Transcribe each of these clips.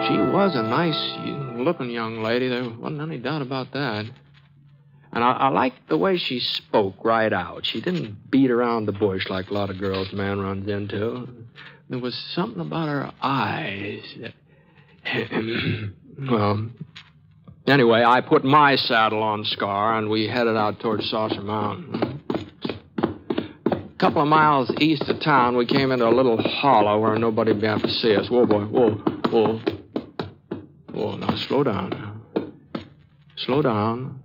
She was a nice-looking young lady. There wasn't any doubt about that. And I liked the way she spoke right out. She didn't beat around the bush like a lot of girls man runs into. There was something about her eyes that... Well, anyway, I put my saddle on Scar, and we headed out towards Saucer Mountain. A couple of miles east of town, we came into a little hollow where nobody would be able to see us. Whoa, boy, whoa, whoa. Whoa, now slow down now. Slow down.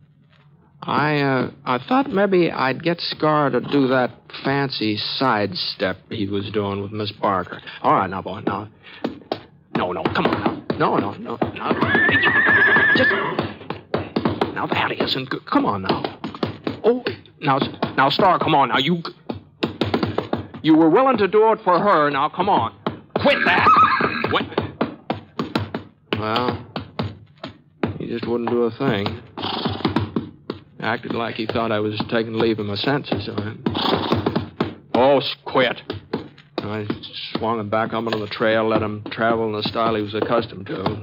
I thought maybe I'd get Scar to do that fancy sidestep he was doing with Miss Barker. All right, now, boy, now. No, come on now. No. Now, just... Now, that isn't good. Come on now. Oh, now, Star, come on now. You were willing to do it for her. Now, come on. Quit that. Well, he just wouldn't do a thing. Acted like he thought I was taking leave of my senses. Oh, quit. I swung him back up onto the trail, let him travel in the style he was accustomed to.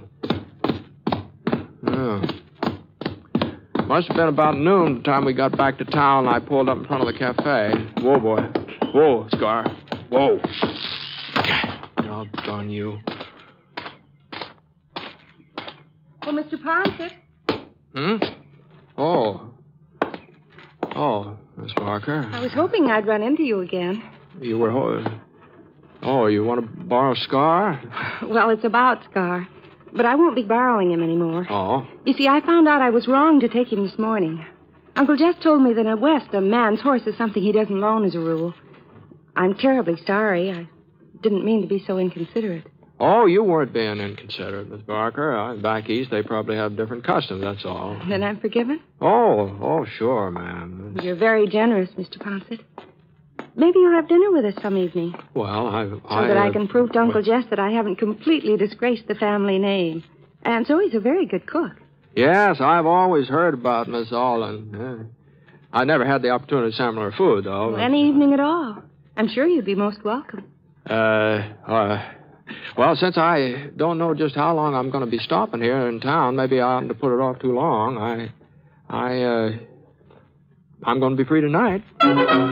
Oh. Must have been about noon the time we got back to town. I pulled up in front of the cafe. Whoa, boy. Whoa, Scar. Whoa. Doggone you. Oh, Mr. Ponset. Oh, Miss Barker. I was hoping I'd run into you again. You were... Oh, you want to borrow Scar? Well, it's about Scar. But I won't be borrowing him anymore. Oh? You see, I found out I was wrong to take him this morning. Uncle Jess told me that in the West, a man's horse is something he doesn't loan as a rule. I'm terribly sorry. I didn't mean to be so inconsiderate. Oh, you weren't being inconsiderate, Miss Barker. Back east, they probably have different customs, that's all. Then I'm forgiven? Oh, sure, ma'am. You're very generous, Mr. Ponset. Maybe you'll have dinner with us some evening. Well, So that I can prove to Uncle Jess that I haven't completely disgraced the family name. And so he's a very good cook. Yes, I've always heard about Miss Alden. I never had the opportunity to sample her food, though. Well, any evening at all. I'm sure you'd be most welcome. Well, since I don't know just how long I'm going to be stopping here in town, maybe I oughtn't to put it off too long. I'm going to be free tonight.